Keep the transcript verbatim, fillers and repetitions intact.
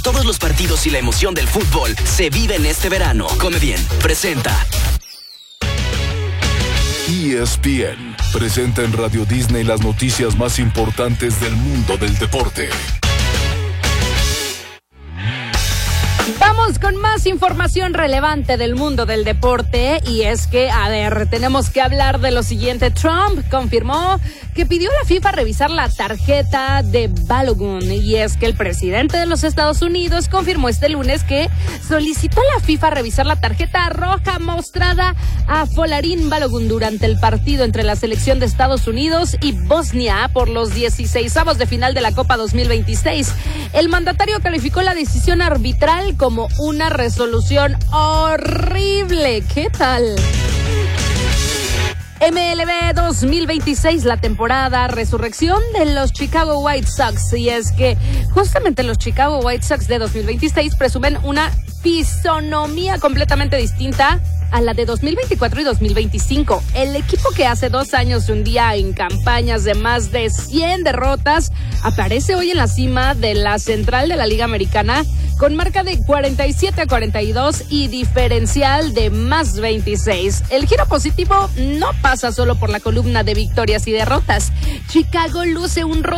todos los partidos y la emoción del fútbol se vive en este verano. Come Bien presenta. E S P N presenta en Radio Disney las noticias más importantes del mundo del deporte. Vamos con más información relevante del mundo del deporte, y es que, a ver, tenemos que hablar de lo siguiente. Trump confirmó que pidió a la FIFA revisar la tarjeta de Balogun, y es que el presidente de los Estados Unidos confirmó este lunes que solicitó a la FIFA revisar la tarjeta roja mostrada a Folarin Balogun durante el partido entre la selección de Estados Unidos y Bosnia por los dieciseisavos de final de la Copa dos mil veintiséis. El mandatario calificó la decisión arbitral como una resolución horrible. ¿Qué tal? M L B dos mil veintiséis, la temporada resurrección de los Chicago White Sox. Y es que justamente los Chicago White Sox de dos mil veintiséis presumen una fisonomía completamente distinta a la de dos mil veinticuatro y dos mil veinticinco. El equipo que hace dos años se hundía en campañas de más de cien derrotas aparece hoy en la cima de la central de la Liga Americana con marca de cuarenta y siete a cuarenta y dos y diferencial de más veintiséis. El giro positivo no pasa solo por la columna de victorias y derrotas. Chicago luce un